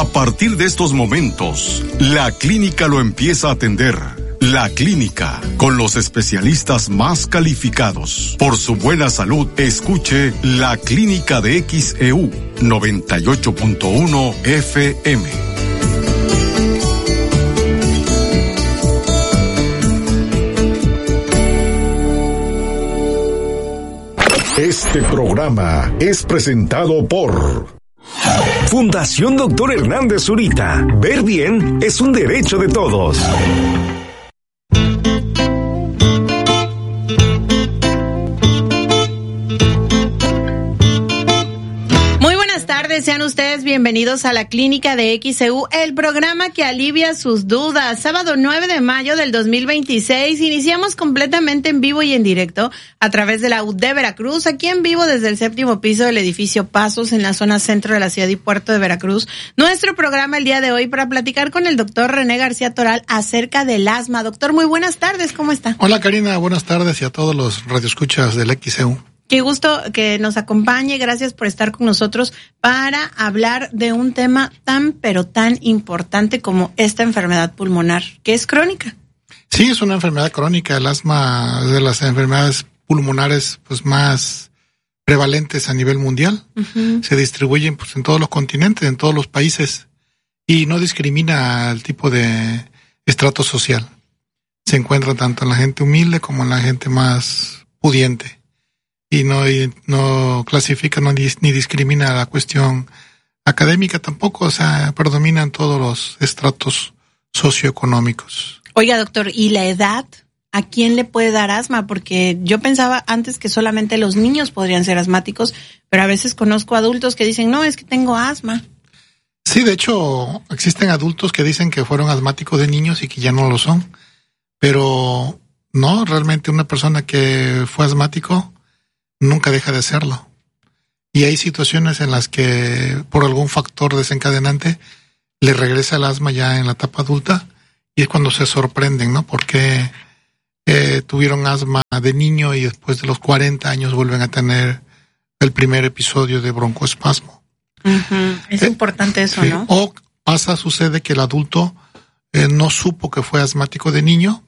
A partir de estos momentos, la clínica lo empieza a atender. La clínica, con los especialistas más calificados. Por su buena salud, escuche La Clínica de XEU 98.1 FM. Este programa es presentado por Fundación Dr. Hernández Zurita. Ver bien es un derecho de todos. Sean ustedes bienvenidos a la Clínica de XEU, el programa que alivia sus dudas. Sábado 9 de mayo del 2026, iniciamos completamente en vivo y en directo a través de la UD Veracruz, aquí en vivo desde el 7º piso del edificio Pasos, en la zona centro de la ciudad y puerto de Veracruz. Nuestro programa el día de hoy para platicar con el doctor René García Toral acerca del asma. Doctor, muy buenas tardes, ¿cómo está? Hola Karina, buenas tardes y a todos los radioescuchas del XEU. Qué gusto que nos acompañe, gracias por estar con nosotros para hablar de un tema tan pero tan importante como esta enfermedad pulmonar, que es crónica. Sí, es una enfermedad crónica. El asma es de las enfermedades pulmonares pues más prevalentes a nivel mundial. Uh-huh. Se distribuyen pues en todos los continentes, en todos los países, y no discrimina al tipo de estrato social. Se encuentra tanto en la gente humilde como en la gente más pudiente. Y no clasifica ni discrimina la cuestión académica tampoco, o sea, predominan todos los estratos socioeconómicos. Oiga, doctor, ¿y la edad? ¿A quién le puede dar asma? Porque yo pensaba antes que solamente los niños podrían ser asmáticos, pero a veces conozco adultos que dicen, no, es que tengo asma. Sí, de hecho, existen adultos que dicen que fueron asmáticos de niños y que ya no lo son, pero no, realmente una persona que fue asmático nunca deja de serlo. Y hay situaciones en las que por algún factor desencadenante le regresa el asma ya en la etapa adulta, y es cuando se sorprenden, ¿no? Porque tuvieron asma de niño y después de los 40 años vuelven a tener el primer episodio de broncoespasmo. Uh-huh. Es importante eso, sí, ¿no? O sucede que el adulto no supo que fue asmático de niño.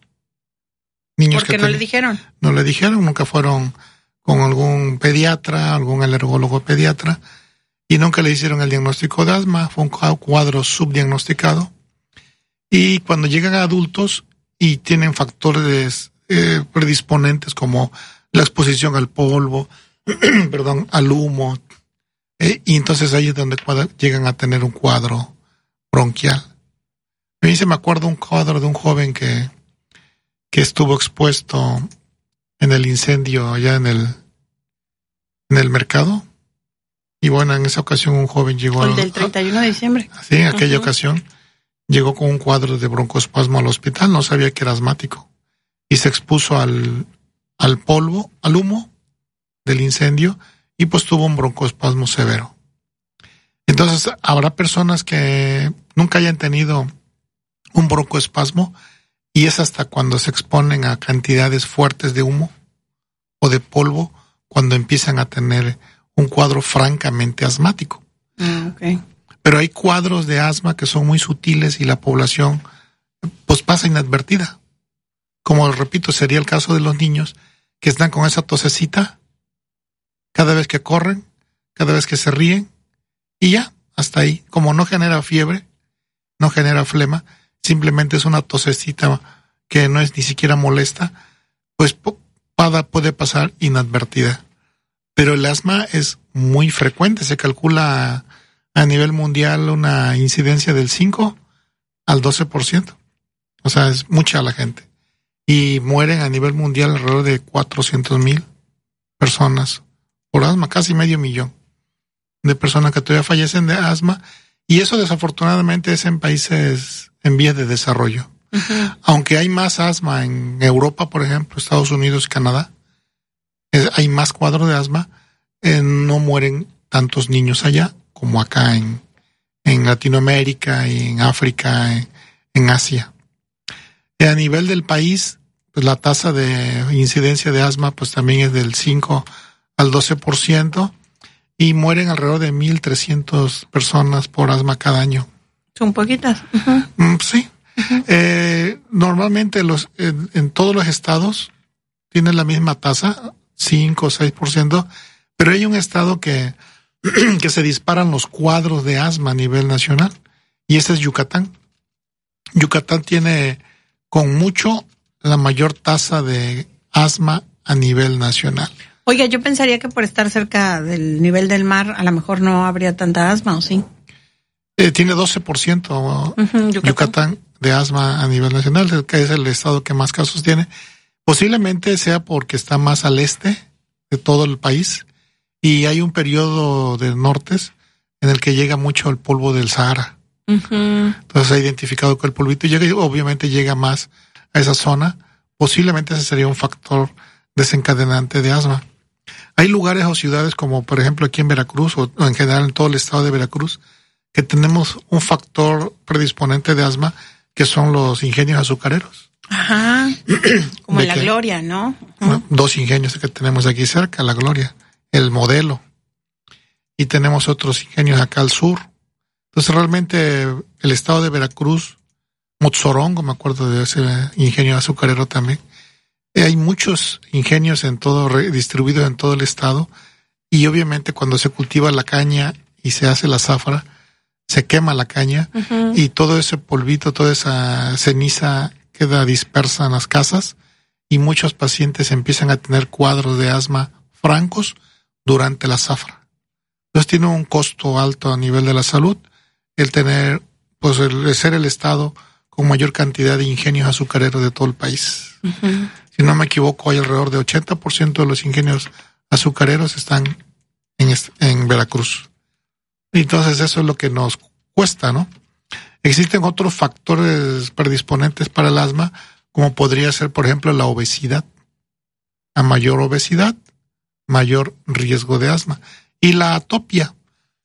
Niños porque no le dijeron. No le dijeron, nunca fueron con algún pediatra, algún alergólogo pediatra, y nunca le hicieron el diagnóstico de asma. Fue un cuadro subdiagnosticado. Y cuando llegan a adultos y tienen factores predisponentes como la exposición al polvo, al humo, y entonces ahí es donde llegan a tener un cuadro bronquial. A mí se me acuerda un cuadro de un joven que estuvo expuesto en el incendio allá en el mercado. Y bueno, en esa ocasión un joven llegó... El del 31 de diciembre. Sí, en aquella ocasión llegó con un cuadro de broncoespasmo al hospital, no sabía que era asmático. Y se expuso al polvo, al humo del incendio, y pues tuvo un broncoespasmo severo. Entonces, habrá personas que nunca hayan tenido un broncoespasmo, y es hasta cuando se exponen a cantidades fuertes de humo o de polvo cuando empiezan a tener un cuadro francamente asmático. Okay. Pero hay cuadros de asma que son muy sutiles y la población pues pasa inadvertida. Como repito, sería el caso de los niños que están con esa tosecita cada vez que corren, cada vez que se ríen, y ya, hasta ahí. Como no genera fiebre, no genera flema, simplemente es una tosecita que no es ni siquiera molesta, pues puede pasar inadvertida. Pero el asma es muy frecuente, se calcula a nivel mundial una incidencia del 5 al 12%. O sea, es mucha la gente. Y mueren a nivel mundial alrededor de 400,000 personas por asma, casi 500,000 de personas que todavía fallecen de asma. Y eso desafortunadamente es en países en vías de desarrollo. Uh-huh. Aunque hay más asma en Europa, por ejemplo, Estados Unidos y Canadá, hay más cuadros de asma, no mueren tantos niños allá como acá en Latinoamérica y en África, en Asia. Y a nivel del país, pues la tasa de incidencia de asma pues también es del 5 al 12%, y mueren alrededor de 1,300 personas por asma cada año. Son poquitas. Sí. Normalmente en todos los estados tienen la misma tasa, 5 o 6%, pero hay un estado que se disparan los cuadros de asma a nivel nacional, y ese es Yucatán. Yucatán tiene con mucho la mayor tasa de asma a nivel nacional. Oiga, yo pensaría que por estar cerca del nivel del mar, a lo mejor no habría tanta asma, ¿o sí? Tiene 12% Yucatán de asma a nivel nacional, que es el estado que más casos tiene. Posiblemente sea porque está más al este de todo el país y hay un periodo de nortes en el que llega mucho el polvo del Sahara. Entonces se ha identificado que el polvito llega y obviamente llega más a esa zona. Posiblemente ese sería un factor desencadenante de asma. Hay lugares o ciudades como por ejemplo aquí en Veracruz o en general en todo el estado de Veracruz que tenemos un factor predisponente de asma que son los ingenios azucareros. Ajá, como en La Gloria, ¿no? Dos ingenios que tenemos aquí cerca, La Gloria, el Modelo, y tenemos otros ingenios acá al sur. Entonces realmente el estado de Veracruz, Motzorongo, me acuerdo de ese ingenio azucarero también. Hay muchos ingenios distribuidos en todo el estado, y obviamente cuando se cultiva la caña y se hace la zafra, se quema la caña y todo ese polvito, toda esa ceniza queda dispersa en las casas y muchos pacientes empiezan a tener cuadros de asma francos durante la zafra. Entonces tiene un costo alto a nivel de la salud el tener, pues el ser el estado con mayor cantidad de ingenios azucareros de todo el país. Si no me equivoco, hay alrededor de 80% de los ingenios azucareros están en Veracruz. Entonces eso es lo que nos cuesta, ¿no? Existen otros factores predisponentes para el asma, como podría ser, por ejemplo, la obesidad. A mayor obesidad, mayor riesgo de asma. Y la atopia.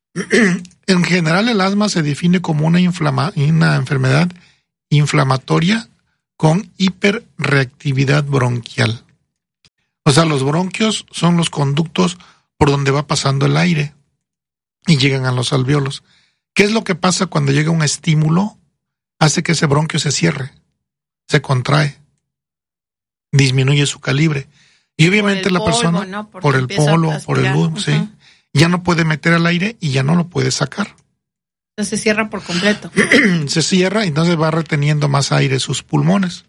En general, el asma se define como una enfermedad inflamatoria con hiperreactividad bronquial. O sea, los bronquios son los conductos por donde va pasando el aire y llegan a los alvéolos. ¿Qué es lo que pasa cuando llega un estímulo? Hace que ese bronquio se cierre, se contrae, disminuye su calibre. Y obviamente la persona, ¿no? Por el polvo, por el humo, sí, ya no puede meter al aire y ya no lo puede sacar. Entonces se cierra por completo. Se cierra y entonces va reteniendo más aire sus pulmones.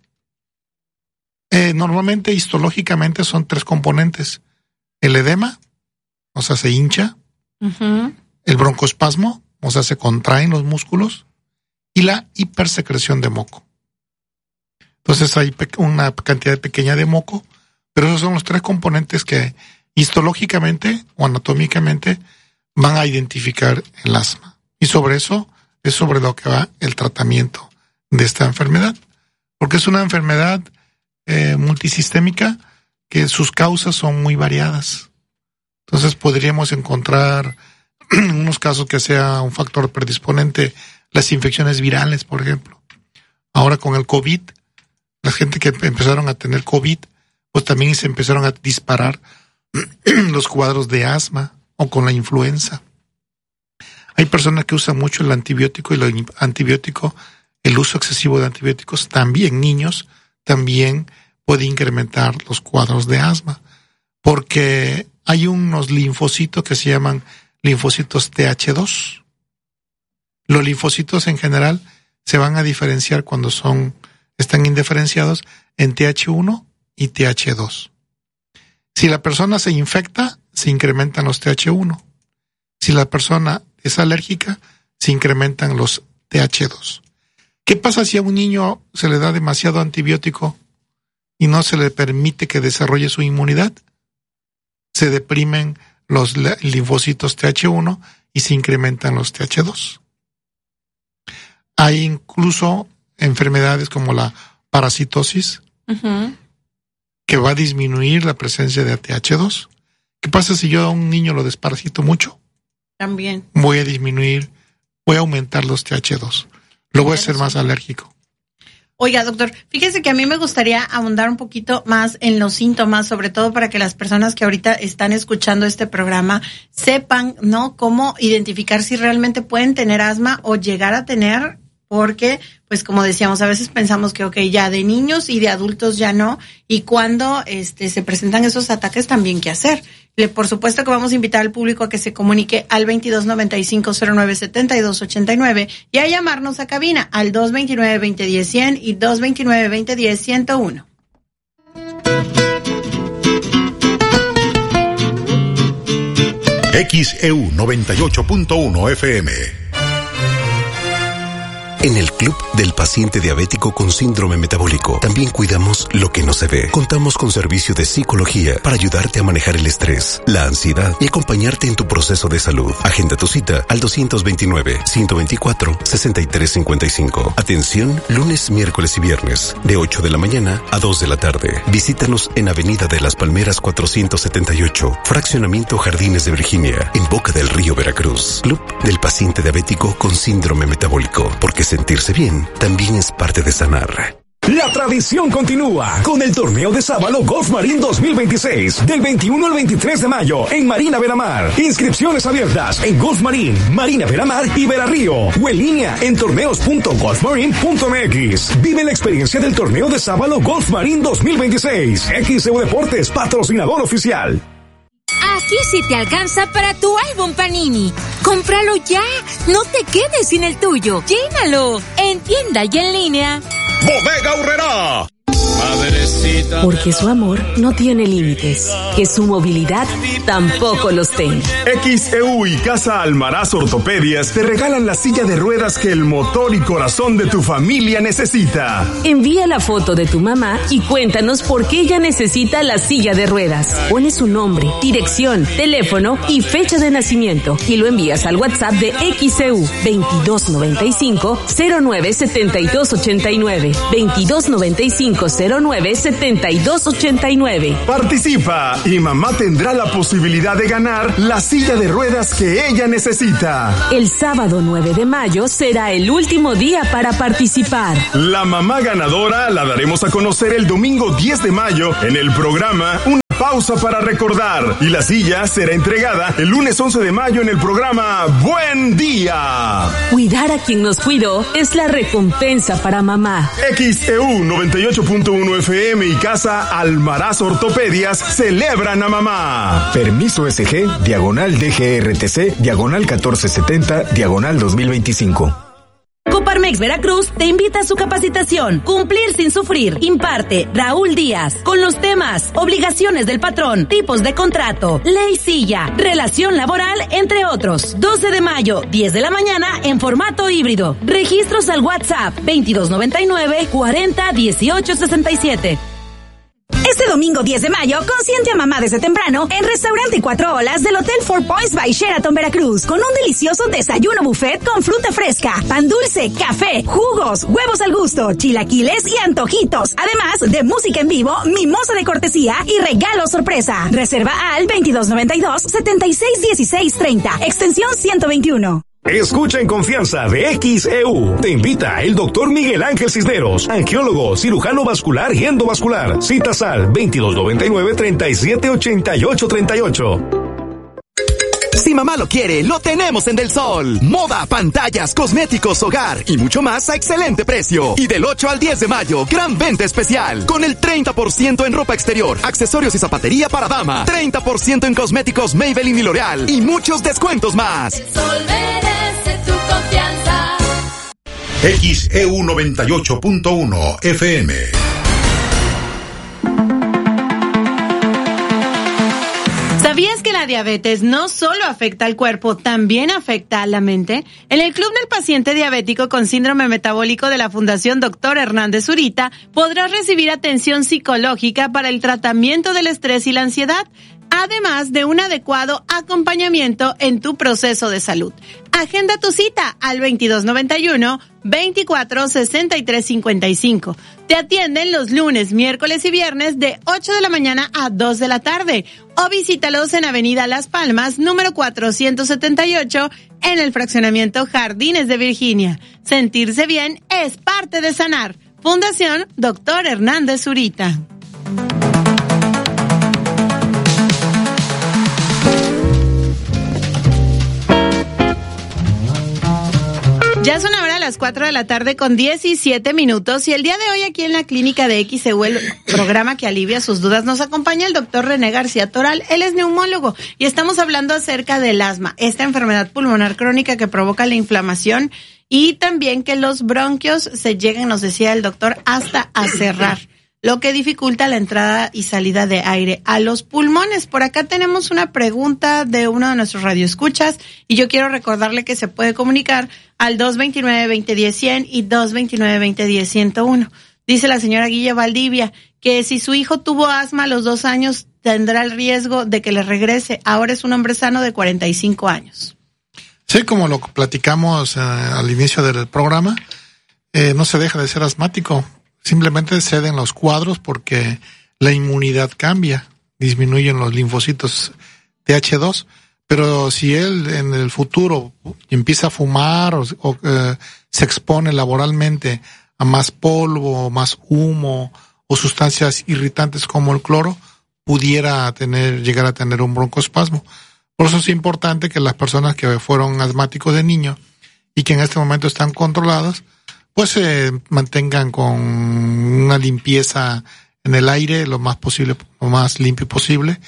Normalmente, histológicamente, son 3 componentes. El edema, o sea, se hincha. El broncoespasmo, o sea, se contraen los músculos. Y la hipersecreción de moco. Entonces hay una cantidad pequeña de moco, pero esos son los 3 componentes que histológicamente o anatómicamente van a identificar el asma. Y sobre eso es sobre lo que va el tratamiento de esta enfermedad. Porque es una enfermedad multisistémica que sus causas son muy variadas. Entonces podríamos encontrar en unos casos que sea un factor predisponente las infecciones virales, por ejemplo. Ahora con el COVID, la gente que empezaron a tener COVID, pues también se empezaron a disparar los cuadros de asma o con la influenza. Hay personas que usan mucho el antibiótico y el uso excesivo de antibióticos, también niños, también puede incrementar los cuadros de asma, porque hay unos linfocitos que se llaman linfocitos TH2. Los linfocitos en general se van a diferenciar cuando están indiferenciados en TH1 y TH2. Si la persona se infecta, se incrementan los TH1. Si la persona es alérgica, se incrementan los TH2. ¿Qué pasa si a un niño se le da demasiado antibiótico y no se le permite que desarrolle su inmunidad? Se deprimen los linfocitos TH1 y se incrementan los TH2. Hay incluso enfermedades como la parasitosis, que va a disminuir la presencia de TH2. ¿Qué pasa si yo a un niño lo desparasito mucho? También. Voy a aumentar los TH2. Lo voy a hacer más alérgico. Oiga, doctor, fíjese que a mí me gustaría ahondar un poquito más en los síntomas, sobre todo para que las personas que ahorita están escuchando este programa sepan, ¿no?, cómo identificar si realmente pueden tener asma o llegar a tener, porque, pues como decíamos, a veces pensamos que, okay, ya de niños y de adultos ya no, y cuando se presentan esos ataques también, ¿qué hacer? Por supuesto que vamos a invitar al público a que se comunique al 2295-097289 y a llamarnos a cabina al 229-2010-100 y 229-2010-101. XEU 98.1 FM. En el Club del Paciente Diabético con Síndrome Metabólico también cuidamos lo que no se ve. Contamos con servicio de psicología para ayudarte a manejar el estrés, la ansiedad y acompañarte en tu proceso de salud. Agenda tu cita al 229-124-6355. Atención lunes, miércoles y viernes de 8 de la mañana a 2 de la tarde. Visítanos en Avenida de las Palmeras 478, Fraccionamiento Jardines de Virginia, en Boca del Río, Veracruz. Club del Paciente Diabético con Síndrome Metabólico, porque sentirse bien también es parte de sanar. La tradición continúa con el torneo de Sábalo Golf Marín 2026 del 21 al 23 de mayo en Marina Veramar. Inscripciones abiertas en Golf Marín, Marina Veramar y Verarrío o en línea en torneos.golfmarine.mx. Vive la experiencia del torneo de Sábalo Golf Marín 2026. XEU Deportes, patrocinador oficial. Aquí sí te alcanza para tu álbum Panini. ¡Cómpralo ya! No te quedes sin el tuyo. ¡Llénalo! En tienda y en línea. Bodega Aurrerá. Porque su amor no tiene límites, que su movilidad tampoco los tenga. XEU y Casa Almaraz Ortopedias te regalan la silla de ruedas que el motor y corazón de tu familia necesita. Envía la foto de tu mamá y cuéntanos por qué ella necesita la silla de ruedas. Pones su nombre, dirección, teléfono y fecha de nacimiento y lo envías al WhatsApp de XEU 2295-097289. 2295-097289. Participa y mamá tendrá la posibilidad de ganar la silla de ruedas que ella necesita. El sábado 9 de mayo será el último día para participar. La mamá ganadora la daremos a conocer el domingo 10 de mayo en el programa Una Pausa para Recordar, y la silla será entregada el lunes 11 de mayo en el programa Buen Día. Cuidar a quien nos cuidó es la recompensa para mamá. XEU 98.1 FM y Casa Almaraz Ortopedias celebran a mamá. Permiso SG, diagonal DGRTC, diagonal 1470, diagonal 2025. Coparmex Veracruz te invita a su capacitación Cumplir sin sufrir. Imparte Raúl Díaz con los temas obligaciones del patrón, tipos de contrato, ley silla, relación laboral, entre otros. 12 de mayo, 10 de la mañana en formato híbrido. Registros al WhatsApp 2299 40 18 67. Este domingo 10 de mayo, consiente a mamá desde temprano en Restaurante 4 Olas del Hotel Four Points by Sheraton Veracruz, con un delicioso desayuno buffet con fruta fresca, pan dulce, café, jugos, huevos al gusto, chilaquiles y antojitos, además de música en vivo, mimosa de cortesía y regalo sorpresa. Reserva al 2292-761630, extensión 121. Escucha en confianza de XEU. Te invita el doctor Miguel Ángel Cisneros, angiólogo, cirujano vascular y endovascular. Citas al 2299-378838. Si mamá lo quiere, lo tenemos en Del Sol. Moda, pantallas, cosméticos, hogar y mucho más a excelente precio. Y del 8 al 10 de mayo, gran venta especial. Con el 30% en ropa exterior, accesorios y zapatería para dama. 30% en cosméticos Maybelline y L'Oreal. Y muchos descuentos más. El Sol merece tu confianza. XEU 98.1 FM. ¿Sabías que la diabetes no solo afecta al cuerpo, también afecta a la mente? En el Club del Paciente Diabético con Síndrome Metabólico de la Fundación Dr. Hernández Zurita podrás recibir atención psicológica para el tratamiento del estrés y la ansiedad, además de un adecuado acompañamiento en tu proceso de salud. Agenda tu cita al 2291-246355. Te atienden los lunes, miércoles y viernes de 8 de la mañana a 2 de la tarde. O visítalos en Avenida Las Palmas, número 478, en el fraccionamiento Jardines de Virginia. Sentirse bien es parte de sanar. Fundación Dr. Hernández Zurita. Ya son ahora las 4 de la tarde con 17 minutos y el día de hoy aquí en la clínica de XEU, el programa que alivia sus dudas, nos acompaña el doctor René García Toral. Él es neumólogo y estamos hablando acerca del asma, esta enfermedad pulmonar crónica que provoca la inflamación y también que los bronquios se lleguen, nos decía el doctor, hasta a cerrar, lo que dificulta la entrada y salida de aire a los pulmones. Por acá tenemos una pregunta de uno de nuestros radioescuchas y yo quiero recordarle que se puede comunicar al 229-2010-100 y 229-2010-101. Dice la señora Guilla Valdivia que si su hijo tuvo asma a los 2 años tendrá el riesgo de que le regrese. Ahora es un hombre sano de 45 años. Sí, como lo platicamos al inicio del programa, no se deja de ser asmático. Simplemente ceden los cuadros porque la inmunidad cambia, disminuyen los linfocitos TH2, pero si él en el futuro empieza a fumar o se expone laboralmente a más polvo, más humo o sustancias irritantes como el cloro, pudiera llegar a tener un broncoespasmo. Por eso es importante que las personas que fueron asmáticos de niño y que en este momento están controlados, pues se mantengan con una limpieza en el aire lo más posible, lo más limpio posible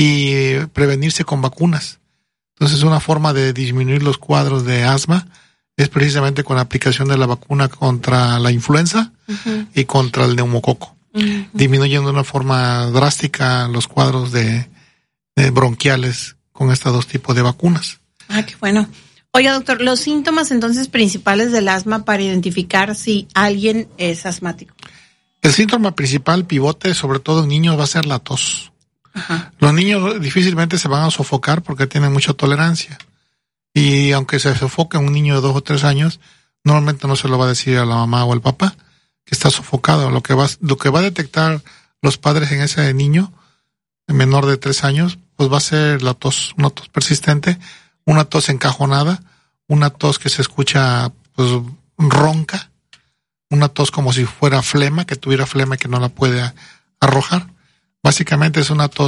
y prevenirse con vacunas. Entonces una forma de disminuir los cuadros de asma es precisamente con la aplicación de la vacuna contra la influenza y contra el neumococo, disminuyendo de una forma drástica los cuadros de bronquiales con estos 2 tipos de vacunas. Ah, qué bueno. Oiga, doctor, los síntomas entonces principales del asma para identificar si alguien es asmático. El síntoma principal, pivote, sobre todo en niños, va a ser la tos. Ajá. Los niños difícilmente se van a sofocar porque tienen mucha tolerancia. Y aunque se sofoque un niño de 2 o 3 años, normalmente no se lo va a decir a la mamá o al papá que está sofocado. Lo que va a detectar los padres en ese niño menor de 3 años, pues va a ser la tos, una tos persistente, una tos encajonada, una tos que se escucha pues ronca, una tos como si fuera flema, que tuviera flema y que no la puede arrojar. Básicamente es una tos